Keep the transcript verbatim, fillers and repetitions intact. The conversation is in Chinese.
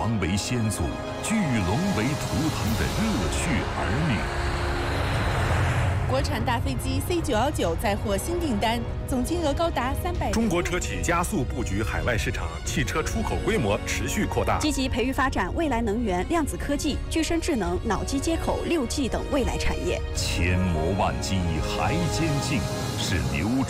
皇为先祖，巨龙为图腾的热血儿女。 国产大飞机 C 九一九再获新订单，总金额高达三百。 中国车企加速布局海外市场，汽车出口规模持续扩大， 积极培育发展未来能源、量子科技、具身智能、脑机接口、六 G 等未来产业。 千磨万击还坚劲，是流